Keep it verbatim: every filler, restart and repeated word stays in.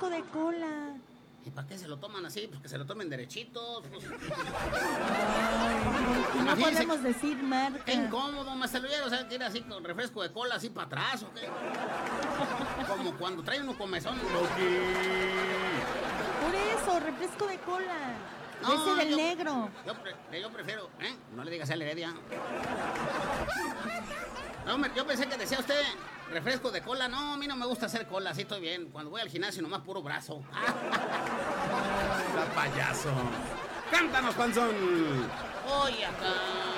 refresco de cola. ¿Y para qué se lo toman así? Pues que se lo tomen derechitos. Pues. Ay, no podemos decir marca. Qué incómodo, Marceluyero, o sea, que era así con refresco de cola así para atrás, ¿o qué? Como cuando trae uno comezón. Por eso, refresco de cola. No, ese del yo, negro. Yo, pre, yo prefiero, ¿eh? No le digas a la Heredia. No, yo pensé que decía usted refresco de cola. No, a mí no me gusta hacer cola, así estoy bien. Cuando voy al gimnasio nomás puro brazo. ¡La payaso! ¡Cántanos, panzón! Voy acá.